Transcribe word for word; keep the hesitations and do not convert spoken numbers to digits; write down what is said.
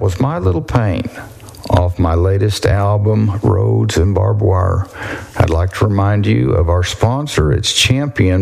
was My Little Pain off my latest album, Roads and Barbed Wire. I'd like to remind you of our sponsor. It's Champion